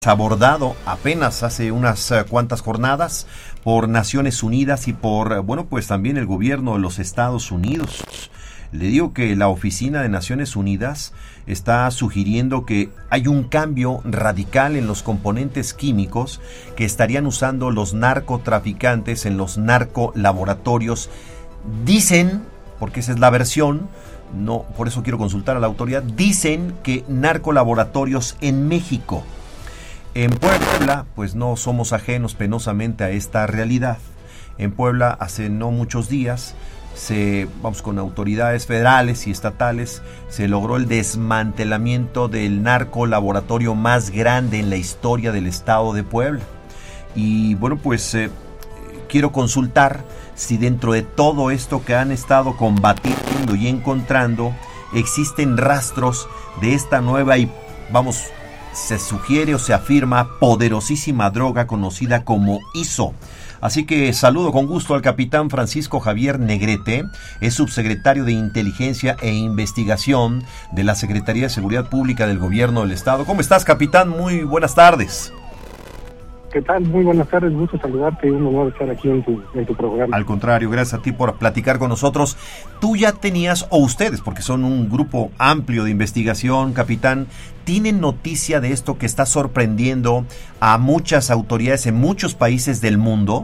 Abordado apenas hace unas cuantas jornadas por Naciones Unidas y por, pues también el gobierno de los Estados Unidos. Le digo que la Oficina de Naciones Unidas está sugiriendo que hay un cambio radical en los componentes químicos que estarían usando los narcotraficantes en los narcolaboratorios. Dicen, porque esa es la versión, no, por eso quiero consultar a la autoridad, dicen que narcolaboratorios en México. En Puebla, pues no somos ajenos penosamente a esta realidad. En Puebla, hace no muchos días, con autoridades federales y estatales, se logró el desmantelamiento del narcolaboratorio más grande en la historia del estado de Puebla. Y quiero consultar si dentro de todo esto que han estado combatiendo y encontrando, existen rastros de esta nueva y, se sugiere o se afirma poderosísima droga conocida como ISO. Así que saludo con gusto al capitán Francisco Javier Negrete, es subsecretario de Inteligencia e Investigación de la Secretaría de Seguridad Pública del Gobierno del Estado. ¿Cómo estás, capitán? Muy buenas tardes. ¿Qué tal? Muy buenas tardes, gusto saludarte y un honor estar aquí en tu programa. Al contrario, gracias a ti por platicar con nosotros. Tú ya tenías, o ustedes, porque son un grupo amplio de investigación, capitán, ¿tienen noticia de esto que está sorprendiendo a muchas autoridades en muchos países del mundo?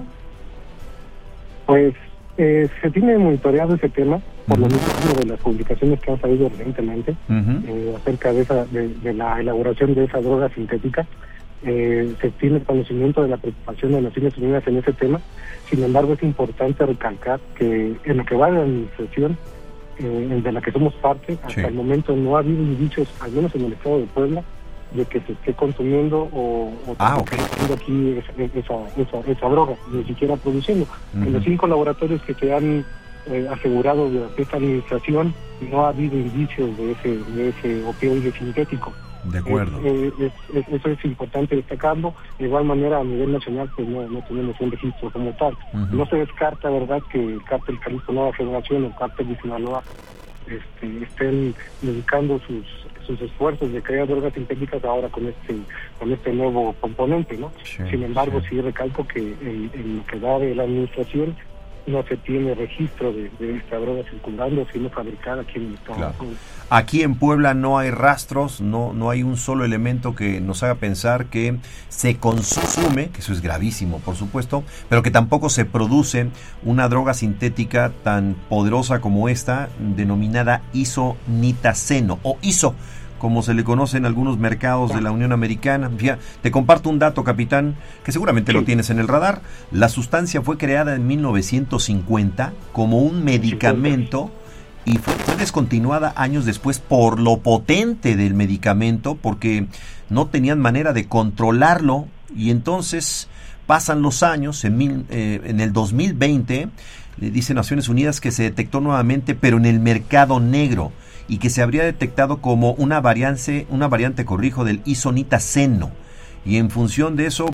Pues se tiene monitoreado ese tema, por lo mismo de las publicaciones que han salido recientemente acerca de la elaboración de esa droga sintética. Se tiene conocimiento de la preocupación de Naciones Unidas en ese tema. Sin embargo, es importante recalcar que en lo que va de la administración de la que somos parte, hasta el momento no ha habido indicios, al menos en el estado de Puebla, de que se esté consumiendo o produciendo aquí esa droga, ni siquiera produciendo. En los 5 laboratorios que se han asegurado durante esta administración, no ha habido indicios de ese opioide sintético. De acuerdo. Eso es importante destacarlo. De igual manera, a nivel nacional, pues no tenemos un registro como tal. No se descarta, ¿verdad?, que el cártel Jalisco Nueva Generación o el cártel de Sinaloa estén dedicando sus esfuerzos de crear drogas sintéticas ahora con este nuevo componente, ¿no? Sin embargo, sí recalco que en lo que va de la administración, no se tiene registro de esta droga circulando, sino fabricada aquí en el estado. Claro. Aquí en Puebla no hay rastros, no hay un solo elemento que nos haga pensar que se consume, que eso es gravísimo, por supuesto, pero que tampoco se produce una droga sintética tan poderosa como esta, denominada isonitaceno, o ISO, como se le conoce en algunos mercados de la Unión Americana. Fíjate, te comparto un dato, capitán, que seguramente lo tienes en el radar. La sustancia fue creada en 1950 como un medicamento y fue descontinuada años después por lo potente del medicamento, porque no tenían manera de controlarlo, y entonces pasan los años, en el 2020, le dice Naciones Unidas que se detectó nuevamente, pero en el mercado negro, y que se habría detectado como una variante, del isonitaceno. Y en función de eso,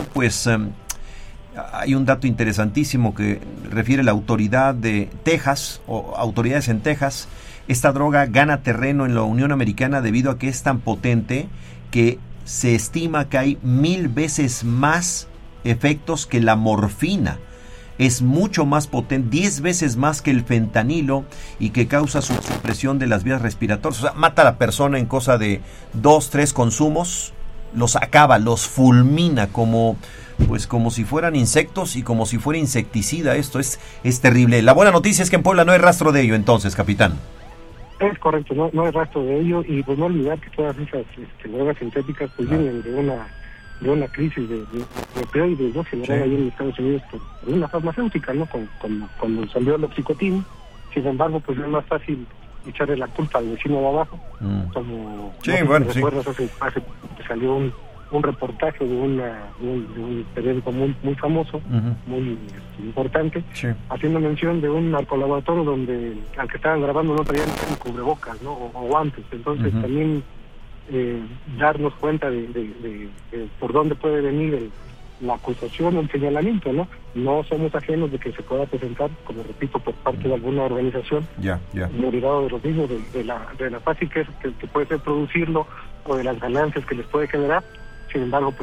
hay un dato interesantísimo que refiere la autoridad de Texas, o autoridades en Texas. Esta droga gana terreno en la Unión Americana debido a que es tan potente que se estima que hay 1000 veces más efectos que la morfina. Es mucho más potente, 10 veces más que el fentanilo, y que causa su supresión de las vías respiratorias. O sea, mata a la persona en cosa de 2-3 consumos, los acaba, los fulmina como si fueran insectos y como si fuera insecticida. Esto es terrible. La buena noticia es que en Puebla no hay rastro de ello, entonces, capitán. Es correcto, no hay rastro de ello, y pues no olvidar que todas esas drogas sintéticas vienen de una crisis de opioides, ¿no?, generada ahí en Estados Unidos por una farmacéutica, ¿no?, cuando salió el oxicotin. Sin embargo, pues es más fácil echarle la culpa al vecino de abajo, como recuerdas, hace salió un reportaje de un periódico muy famoso, muy importante, haciendo mención de un narcolaboratorio donde al que estaban grabando no traían cubrebocas, ¿no?, o guantes. Entonces también darnos cuenta de por dónde puede venir la acusación o el señalamiento, ¿no? No somos ajenos de que se pueda presentar, como repito, por parte de alguna organización, derivado de los mismos, de la fácil que puede ser producirlo, o de las ganancias que les puede generar. Sin embargo, pues